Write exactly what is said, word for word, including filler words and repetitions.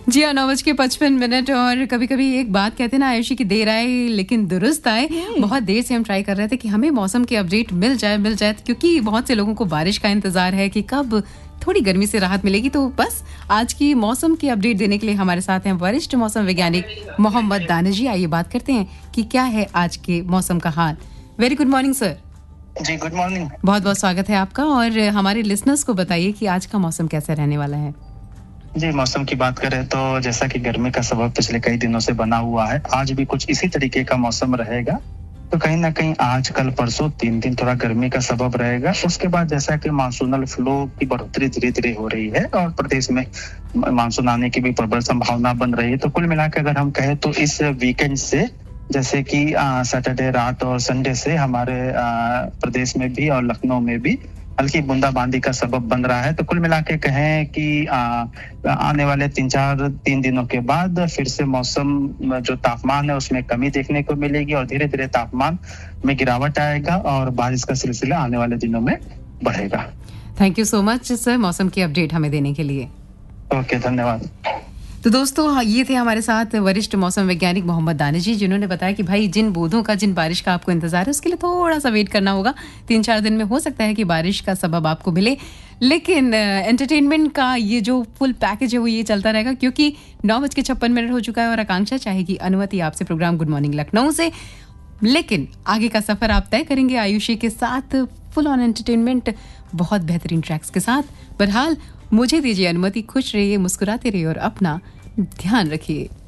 जी हाँ, नौ बज के पचपन मिनट। और कभी कभी एक बात कहते हैं ना आयुषी की, देर आए लेकिन दुरुस्त आए। बहुत देर से हम ट्राई कर रहे थे कि हमें मौसम की अपडेट मिल जाए मिल जाए क्योंकि बहुत से लोगों को बारिश का इंतजार है कि कब थोड़ी गर्मी से राहत मिलेगी। तो बस आज की मौसम की अपडेट देने के लिए हमारे साथ हैं वरिष्ठ मौसम वैज्ञानिक मोहम्मद दानिश। आइए बात करते हैं कि क्या है आज के मौसम का हाल। Very good morning sir. जी गुड मॉर्निंग। बहुत बहुत स्वागत है आपका। और हमारे लिसनर्स को बताइए कि आज का मौसम कैसा रहने वाला है। जी, मौसम की बात करें तो जैसा कि गर्मी का सबब पिछले कई दिनों से बना हुआ है, आज भी कुछ इसी तरीके का मौसम रहेगा। तो कहीं ना कहीं आज कल परसों तीन दिन थोड़ा गर्मी का सबब रहेगा। उसके बाद जैसा कि मानसूनल फ्लो की बढ़ोतरी धीरे धीरे हो रही है और प्रदेश में मानसून आने की भी प्रबल संभावना बन रही है। तो कुल मिलाकर अगर हम कहें तो इस वीकेंड से, जैसे कि सैटरडे रात और संडे से हमारे आ, प्रदेश में भी और लखनऊ में भी हल्की बूंदाबांदी का सबब बन रहा है। तो कुल मिला के कहें कि आ, आने वाले तीन चार तीन दिनों के बाद फिर से मौसम जो तापमान है उसमें कमी देखने को मिलेगी और धीरे धीरे तापमान में गिरावट आएगा और बारिश का सिलसिला आने वाले दिनों में बढ़ेगा। Thank you so much sir मौसम की अपडेट हमें देने के लिए। ओके, धन्यवाद। तो दोस्तों, ये थे हमारे साथ वरिष्ठ मौसम वैज्ञानिक मोहम्मद दानिश जी, जिन्होंने बताया कि भाई जिन बूंदों का, जिन बारिश का आपको इंतजार है उसके लिए थोड़ा सा वेट करना होगा। तीन चार दिन में हो सकता है कि बारिश का सबब आपको मिले, लेकिन एंटरटेनमेंट का ये जो फुल पैकेज है वो ये चलता रहेगा क्योंकि नौ बज के छप्पन मिनट हो चुका है और आकांक्षा चाहेगी अनुमति आपसे प्रोग्राम गुड मॉर्निंग लखनऊ से। लेकिन आगे का सफर आप तय करेंगे आयुषी के साथ, फुल ऑन एंटरटेनमेंट, बहुत बेहतरीन ट्रैक्स के साथ। बहरहाल मुझे दीजिए अनुमति, खुश रहिए, मुस्कुराते रहिए और अपना ध्यान रखिए।